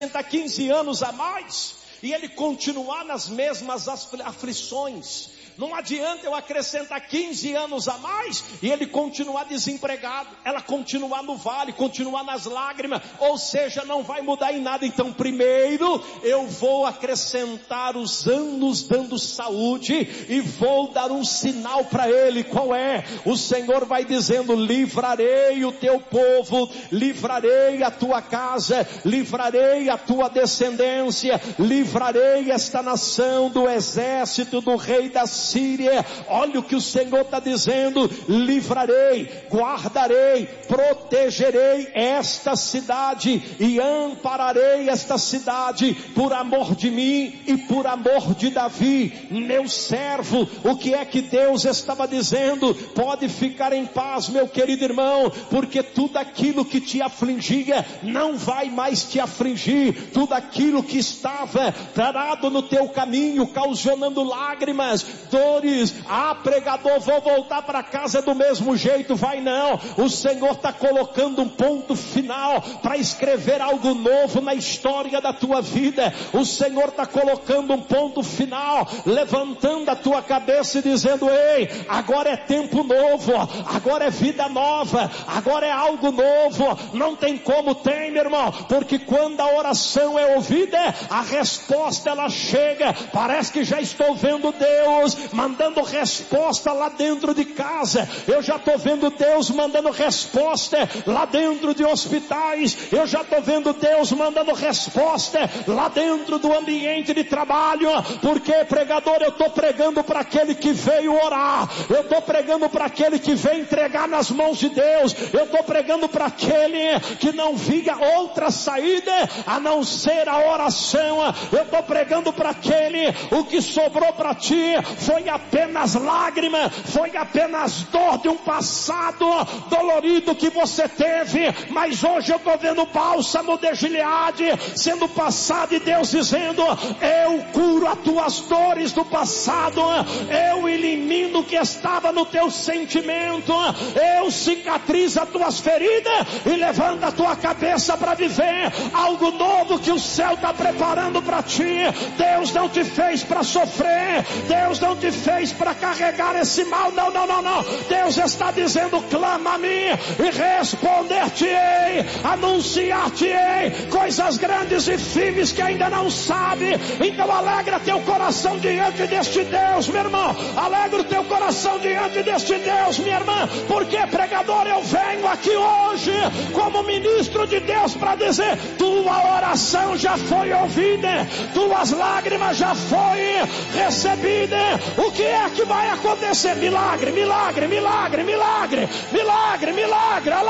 15 anos a mais e ele continuar nas mesmas aflições. Não adianta eu acrescentar 15 anos a mais e ele continuar desempregado, ela continuar no vale, continuar nas lágrimas, ou seja, não vai mudar em nada. Então primeiro eu vou acrescentar os anos dando saúde e vou dar um sinal para ele. Qual é? O Senhor vai dizendo: livrarei o teu povo, livrarei a tua casa, livrarei a tua descendência, livrarei esta nação do exército do rei da Síria. Olha o que o Senhor está dizendo: livrarei, guardarei, protegerei esta cidade e ampararei esta cidade por amor de mim e por amor de Davi, meu servo. O que é que Deus estava dizendo? Pode ficar em paz, meu querido irmão, porque tudo aquilo que te afligia não vai mais te afligir. Tudo aquilo que estava parado no teu caminho, causando lágrimas, dores, pregador, vou voltar para casa do mesmo jeito. Vai não, o Senhor está colocando um ponto final para escrever algo novo na história da tua vida. O Senhor está colocando um ponto final, levantando a tua cabeça e dizendo: ei, agora é tempo novo, agora é vida nova, agora é algo novo. Não tem como, tem, meu irmão, porque quando a oração é ouvida, a resposta ela chega. Parece que já estou vendo Deus mandando resposta lá dentro de casa. Eu já estou vendo Deus mandando resposta lá dentro de hospitais. Eu já estou vendo Deus mandando resposta lá dentro do ambiente de trabalho. Porque, pregador, eu estou pregando para aquele que veio orar, eu estou pregando para aquele que veio entregar nas mãos de Deus, eu estou pregando para aquele que não via outra saída a não ser a oração. Eu estou pregando para aquele, o que sobrou para ti foi apenas lágrima, foi apenas dor de um passado dolorido que você teve, mas hoje eu estou vendo bálsamo de Gileade sendo passado, e Deus dizendo: eu curo as tuas dores do passado, eu elimino o que estava no teu sentimento, eu cicatrizo as tuas feridas e levanta a tua cabeça para viver algo novo que o céu está preparando para ti. Deus não te fez para sofrer, Deus não te fez para carregar esse mal, não. Deus está dizendo: clama a mim e responder-te-ei, anunciar-te-ei coisas grandes e firmes que ainda não sabe. Então alegra teu coração diante deste Deus, meu irmão, alegra o teu coração diante deste Deus, minha irmã, porque, pregador, eu venho aqui hoje como ministro de Deus para dizer: tua oração já foi ouvida, tuas lágrimas já foi recebida. O que é que vai acontecer? Milagre, milagre, milagre, milagre, milagre, milagre.